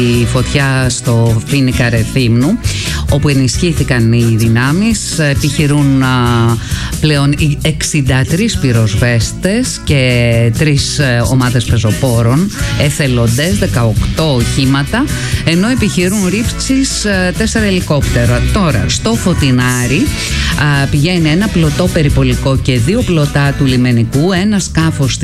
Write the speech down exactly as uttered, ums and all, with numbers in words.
Η φωτιά στο Φοίνικα Ρεθύμνου, όπου ενισχύθηκαν οι δυνάμεις. Επιχειρούν α, πλέον εξήντα τρεις πυροσβέστες και τρεις ομάδες πεζοπόρων, εθελοντές, δεκαοκτώ οχήματα, ενώ επιχειρούν ρήψεις τέσσερα ελικόπτερα. Τώρα, στο Φωτεινάρι α, πηγαίνει ένα πλωτό περιπολικό και δύο πλωτά του λιμενικού, ένα σκάφος